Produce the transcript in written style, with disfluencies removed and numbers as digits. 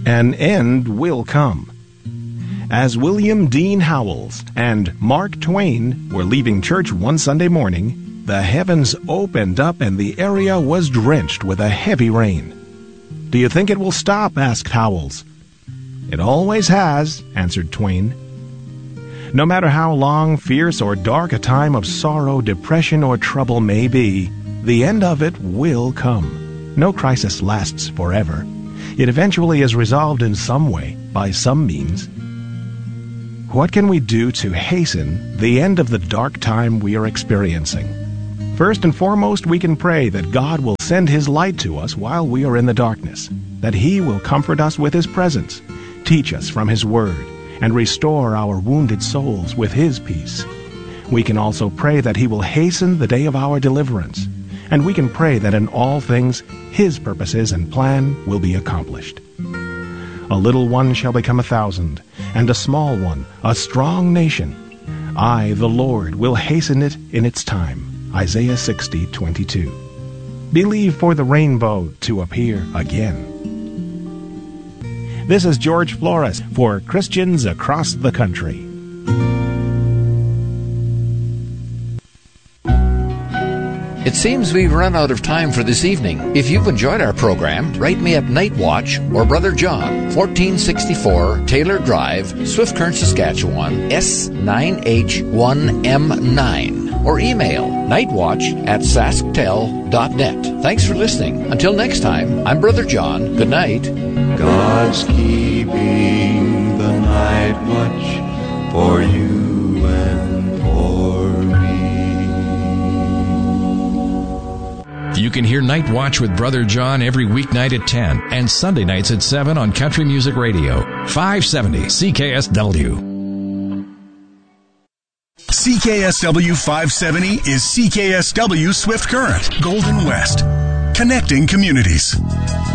an end will come. As William Dean Howells and Mark Twain were leaving church one Sunday morning, the heavens opened up and the area was drenched with a heavy rain. "Do you think it will stop?" asked Howells. "It always has," answered Twain. No matter how long, fierce, or dark a time of sorrow, depression, or trouble may be, the end of it will come. No crisis lasts forever. It eventually is resolved in some way, by some means. What can we do to hasten the end of the dark time we are experiencing? First and foremost, we can pray that God will send His light to us while we are in the darkness, that He will comfort us with His presence, teach us from His Word, and restore our wounded souls with His peace. We can also pray that He will hasten the day of our deliverance, and we can pray that in all things His purposes and plan will be accomplished. A little one shall become 1,000, and a small one a strong nation. I, the Lord, will hasten it in its time. Isaiah 60:22. Believe for the rainbow to appear again. This is George Flores for Christians Across the Country. It seems we've run out of time for this evening. If you've enjoyed our program, write me at Night Watch or Brother John, 1464 Taylor Drive, Swift Current, Saskatchewan, S9H1M9. Or email nightwatch@sasktel.net. Thanks for listening. Until next time, I'm Brother John. Good night. God's keeping the night watch for you and for me. You can hear Night Watch with Brother John every weeknight at 10 and Sunday nights at 7 on Country Music Radio, 570 CKSW. CKSW 570 is CKSW Swift Current, Golden West, connecting communities.